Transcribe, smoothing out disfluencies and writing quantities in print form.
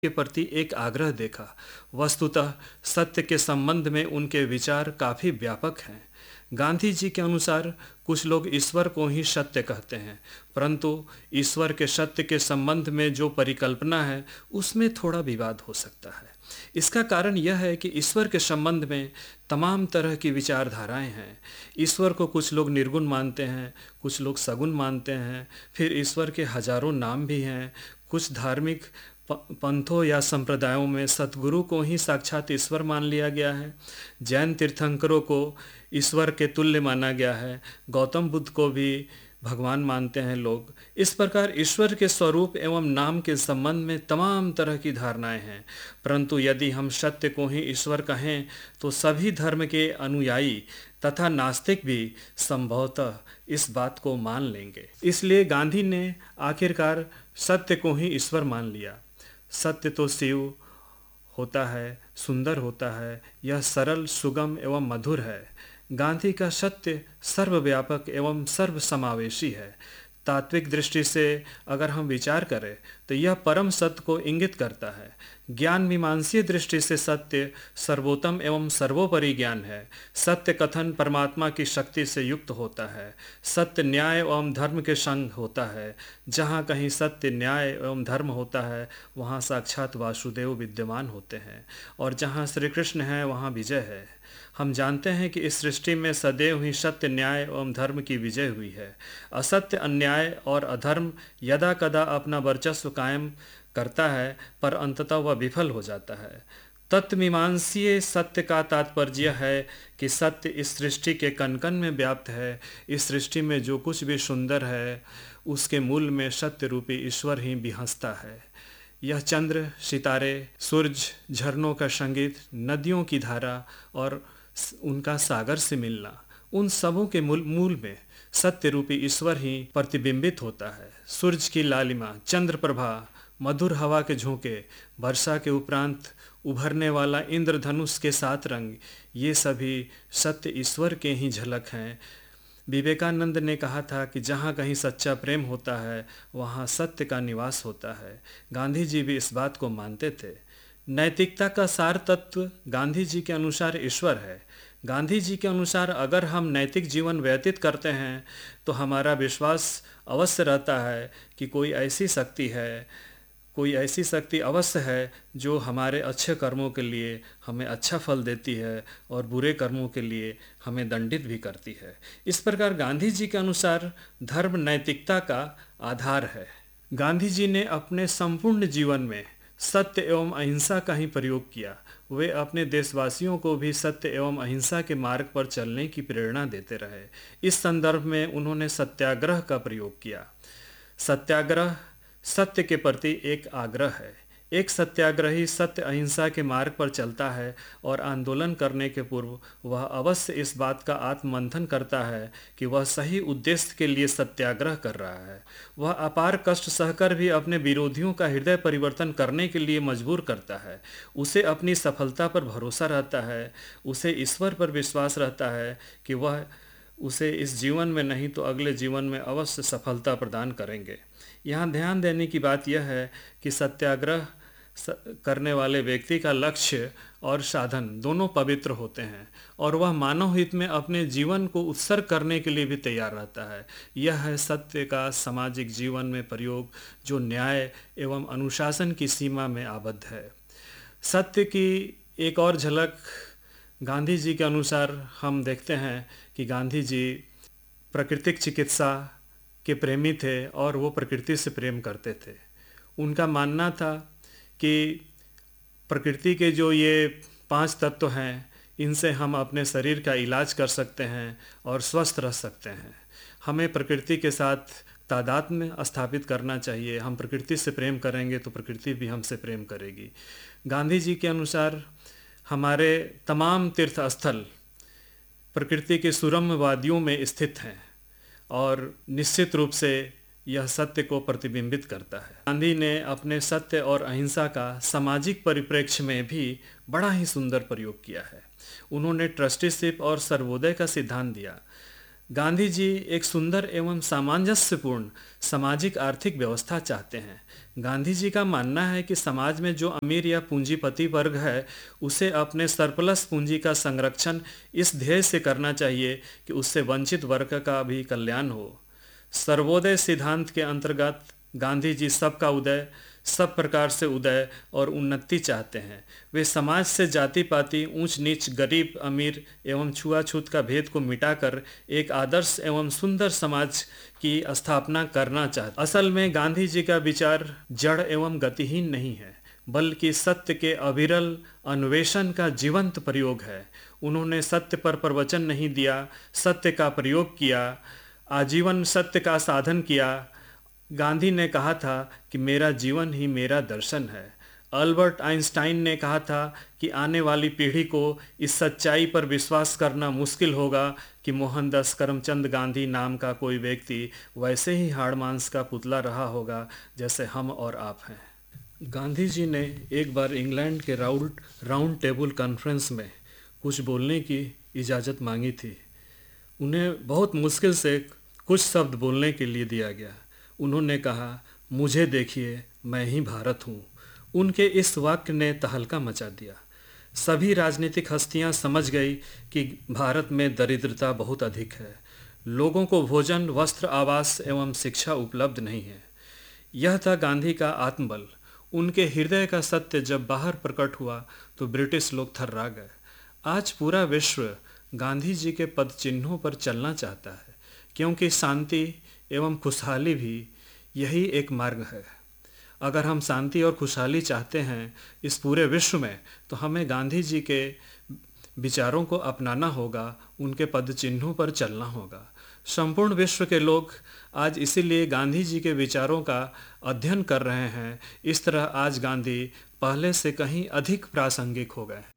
के प्रति एक आग्रह देखा। वस्तुतः सत्य के संबंध में उनके विचार काफ़ी व्यापक हैं। गांधी जी के अनुसार कुछ लोग ईश्वर को ही सत्य कहते हैं, परंतु ईश्वर के सत्य के संबंध में जो परिकल्पना है उसमें थोड़ा विवाद हो सकता है। इसका कारण यह है कि ईश्वर के संबंध में तमाम तरह की विचारधाराएं हैं। ईश्वर को कुछ लोग निर्गुण मानते हैं, कुछ लोग सगुण मानते हैं, फिर ईश्वर के हजारों नाम भी हैं। कुछ धार्मिक पंथों या संप्रदायों में सतगुरु को ही साक्षात ईश्वर मान लिया गया है। जैन तीर्थंकरों को ईश्वर के तुल्य माना गया है। गौतम बुद्ध को भी भगवान मानते हैं लोग। इस प्रकार ईश्वर के स्वरूप एवं नाम के संबंध में तमाम तरह की धारणाएं हैं, परंतु यदि हम सत्य को ही ईश्वर कहें तो सभी धर्म के अनुयायी तथा नास्तिक भी संभवतः इस बात को मान लेंगे। इसलिए गांधी ने आखिरकार सत्य को ही ईश्वर मान लिया। सत्य तो शिव होता है, सुंदर होता है, यह सरल, सुगम एवं मधुर है। गांधी का सत्य सर्वव्यापक एवं सर्वसमावेशी है। तात्विक दृष्टि से अगर हम विचार करें तो यह परम सत्य को इंगित करता है। ज्ञान मीमांसीय दृष्टि से सत्य सर्वोत्तम एवं सर्वोपरि ज्ञान है। सत्य कथन परमात्मा की शक्ति से युक्त होता है। सत्य न्याय एवं धर्म के संग होता है। जहाँ कहीं सत्य, न्याय एवं धर्म होता है वहाँ साक्षात वासुदेव विद्यमान होते हैं, और जहाँ श्री कृष्ण है वहाँ विजय है। हम जानते हैं कि इस सृष्टि में सदैव ही सत्य, न्याय एवं धर्म की विजय हुई है। असत्य, अन्याय और अधर्म यदा कदा अपना वर्चस्व कायम करता है, पर अंततः वह विफल हो जाता है। तत्वमीमांसीय सत्य का तात्पर्य है कि सत्य इस सृष्टि के कण कण में व्याप्त है। इस सृष्टि में जो कुछ भी सुंदर है उसके मूल में सत्य रूपी ईश्वर ही बिहसता है। यह चंद्र, सितारे, सूरज, झरनों का संगीत, नदियों की धारा और उनका सागर से मिलना, उन सबों के मूल में सत्य रूपी ईश्वर ही प्रतिबिंबित होता है। सूरज की लालिमा, चंद्र प्रभा, मधुर हवा के झोंके, वर्षा के उपरांत उभरने वाला इंद्रधनुष के 7 रंग, ये सभी सत्य ईश्वर के ही झलक हैं। विवेकानंद ने कहा था कि जहाँ कहीं सच्चा प्रेम होता है वहाँ सत्य का निवास होता है। गांधी जी भी इस बात को मानते थे। नैतिकता का सार तत्व गांधी जी के अनुसार ईश्वर है। गांधी जी के अनुसार अगर हम नैतिक जीवन व्यतीत करते हैं तो हमारा विश्वास अवश्य रहता है कि कोई ऐसी शक्ति अवश्य है जो हमारे अच्छे कर्मों के लिए हमें अच्छा फल देती है और बुरे कर्मों के लिए हमें दंडित भी करती है। इस प्रकार गांधी जी के अनुसार धर्म नैतिकता का आधार है। गांधी जी ने अपने संपूर्ण जीवन में सत्य एवं अहिंसा का ही प्रयोग किया। वे अपने देशवासियों को भी सत्य एवं अहिंसा के मार्ग पर चलने की प्रेरणा देते रहे। इस संदर्भ में उन्होंने सत्याग्रह का प्रयोग किया। सत्याग्रह सत्य के प्रति एक आग्रह है। एक सत्याग्रही सत्य अहिंसा के मार्ग पर चलता है और आंदोलन करने के पूर्व वह अवश्य इस बात का आत्ममंथन करता है कि वह सही उद्देश्य के लिए सत्याग्रह कर रहा है। वह अपार कष्ट सहकर भी अपने विरोधियों का हृदय परिवर्तन करने के लिए मजबूर करता है। उसे अपनी सफलता पर भरोसा रहता है। उसे ईश्वर पर विश्वास रहता है कि वह उसे इस जीवन में नहीं तो अगले जीवन में अवश्य सफलता प्रदान करेंगे। यहाँ ध्यान देने की बात यह है कि सत्याग्रह करने वाले व्यक्ति का लक्ष्य और साधन दोनों पवित्र होते हैं और वह मानव हित में अपने जीवन को उत्सर्ग करने के लिए भी तैयार रहता है। यह है सत्य का सामाजिक जीवन में प्रयोग, जो न्याय एवं अनुशासन की सीमा में आबद्ध है। सत्य की एक और झलक गांधी जी के अनुसार हम देखते हैं कि गांधी जी प्राकृतिक चिकित्सा के प्रेमी थे और वो प्रकृति से प्रेम करते थे। उनका मानना था कि प्रकृति के जो ये 5 तत्व हैं, इनसे हम अपने शरीर का इलाज कर सकते हैं और स्वस्थ रह सकते हैं। हमें प्रकृति के साथ तादात्म्य स्थापित करना चाहिए। हम प्रकृति से प्रेम करेंगे तो प्रकृति भी हमसे प्रेम करेगी। गांधी जी के अनुसार हमारे तमाम तीर्थ स्थल प्रकृति के सुरम्य वादियों में स्थित हैं और निश्चित रूप से यह सत्य को प्रतिबिंबित करता है। गांधी ने अपने सत्य और अहिंसा का सामाजिक परिप्रेक्ष्य में भी बड़ा ही सुंदर प्रयोग किया है। उन्होंने ट्रस्टीशिप और सर्वोदय का सिद्धांत दिया। गांधी जी एक सुंदर एवं सामंजस्यपूर्ण सामाजिक आर्थिक व्यवस्था चाहते हैं। गांधी जी का मानना है कि समाज में जो अमीर या पूंजीपति वर्ग है उसे अपने सरप्लस पूंजी का संरक्षण इस ध्येय से करना चाहिए कि उससे वंचित वर्ग का भी कल्याण हो। सर्वोदय सिद्धांत के अंतर्गत गांधी जी सबका उदय, सब प्रकार से उदय और उन्नति चाहते हैं। वे समाज से जाति पाति, ऊंच नीच, गरीब अमीर एवं छुआछूत का भेद को मिटाकर एक आदर्श एवं सुंदर समाज की स्थापना करना चाहते। असल में गांधी जी का विचार जड़ एवं गतिहीन नहीं है, बल्कि सत्य के अविरल अन्वेषण का जीवंत प्रयोग है। उन्होंने सत्य पर प्रवचन नहीं दिया, सत्य का प्रयोग किया, आजीवन सत्य का साधन किया। गांधी ने कहा था कि मेरा जीवन ही मेरा दर्शन है। अल्बर्ट आइंस्टाइन ने कहा था कि आने वाली पीढ़ी को इस सच्चाई पर विश्वास करना मुश्किल होगा कि मोहनदास करमचंद गांधी नाम का कोई व्यक्ति वैसे ही हाड़ मांस का पुतला रहा होगा जैसे हम और आप हैं। गांधी जी ने एक बार इंग्लैंड के राउंड टेबल कॉन्फ्रेंस में कुछ बोलने की इजाज़त मांगी थी। उन्हें बहुत मुश्किल से कुछ शब्द बोलने के लिए दिया गया। उन्होंने कहा, मुझे देखिए, मैं ही भारत हूँ। उनके इस वाक्य ने तहलका मचा दिया। सभी राजनीतिक हस्तियाँ समझ गई कि भारत में दरिद्रता बहुत अधिक है। लोगों को भोजन, वस्त्र, आवास एवं शिक्षा उपलब्ध नहीं है। यह था गांधी का आत्मबल। उनके हृदय का सत्य जब बाहर प्रकट हुआ तो ब्रिटिश लोग थर्रा गए। आज पूरा विश्व गांधी जी के पद चिन्हों पर चलना चाहता है, क्योंकि शांति एवं खुशहाली भी यही एक मार्ग है। अगर हम शांति और खुशहाली चाहते हैं इस पूरे विश्व में, तो हमें गांधी जी के विचारों को अपनाना होगा, उनके पद चिन्हों पर चलना होगा। संपूर्ण विश्व के लोग आज इसीलिए गांधी जी के विचारों का अध्ययन कर रहे हैं। इस तरह आज गांधी पहले से कहीं अधिक प्रासंगिक हो गए हैं।